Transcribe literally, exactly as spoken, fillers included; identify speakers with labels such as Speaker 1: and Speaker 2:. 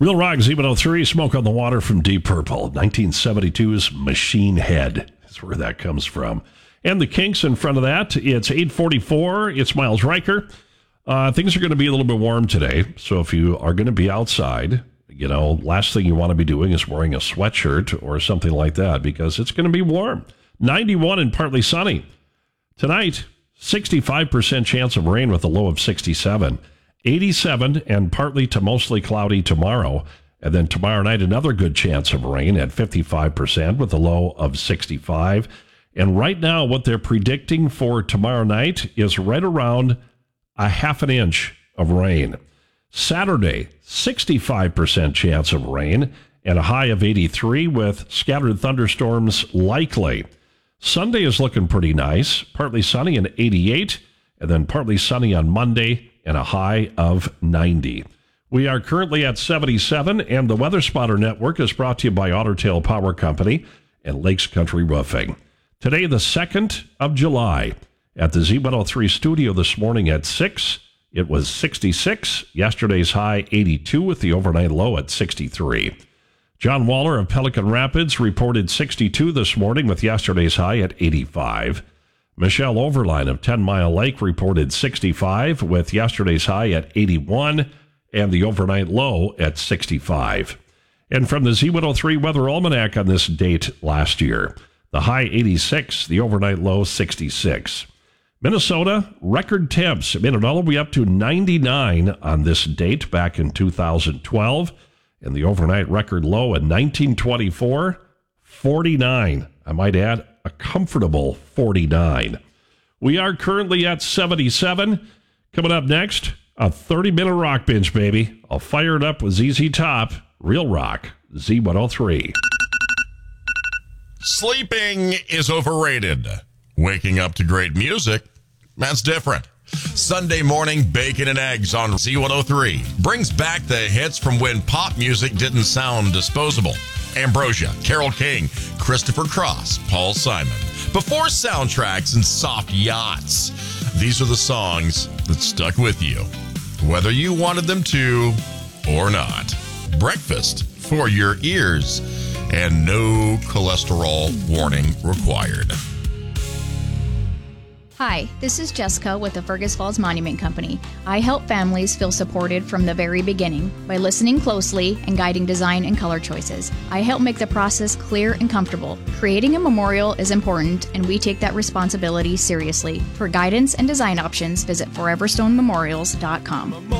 Speaker 1: Real Rock Z one oh three, Smoke on the Water from Deep Purple. nineteen seventy-two's Machine Head is where that comes from. And the Kinks in front of that. It's eight forty-four. It's Miles Riker. Uh, things are going to be a little bit warm today. So if you are going to be outside, you know, last thing you want to be doing is wearing a sweatshirt or something like that because it's going to be warm. ninety-one and partly sunny. Tonight, sixty-five percent chance of rain with a low of sixty-seven. eighty-seven and partly to mostly cloudy tomorrow. And then tomorrow night, another good chance of rain at fifty-five percent with a low of sixty-five. And right now, what they're predicting for tomorrow night is right around a half an inch of rain. Saturday, sixty-five percent chance of rain and a high of eighty-three with scattered thunderstorms likely. Sunday is looking pretty nice, partly sunny and eighty-eight, and then partly sunny on Monday and a high of ninety. We are currently at seventy-seven, and the Weather Spotter Network is brought to you by Otter Tail Power Company and Lakes Country Roofing. Today, the second of July, at the Z one oh three studio this morning at six, it was sixty-six. Yesterday's high, eighty-two, with the overnight low at sixty-three. John Waller of Pelican Rapids reported sixty-two this morning with yesterday's high at eighty-five. Michelle Overline of Ten Mile Lake reported sixty-five with yesterday's high at eighty-one and the overnight low at sixty-five. And from the Z one oh three Weather Almanac on this date last year, the high eighty-six, the overnight low sixty-six. Minnesota, record temps made it all the way up to ninety-nine on this date back in two thousand twelve. And the overnight record low in nineteen twenty-four, forty-nine. I might add, a comfortable forty-nine. We are currently at seventy-seven. Coming up next, a thirty-minute rock binge, baby. I'll fire it up with Z Z Top, Real Rock, Z one oh three.
Speaker 2: Sleeping is overrated. Waking up to great music, that's different. Sunday morning bacon and eggs on Z one oh three brings back the hits from when pop music didn't sound disposable. Ambrosia, Carole King, Christopher Cross, Paul Simon. Before soundtracks and soft yachts, these are the songs that stuck with you, whether you wanted them to or not. Breakfast for your ears, and no cholesterol warning required.
Speaker 3: Hi, this is Jessica with the Fergus Falls Monument Company. I help families feel supported from the very beginning by listening closely and guiding design and color choices. I help make the process clear and comfortable. Creating a memorial is important, and we take that responsibility seriously. For guidance and design options, visit forever stone memorials dot com.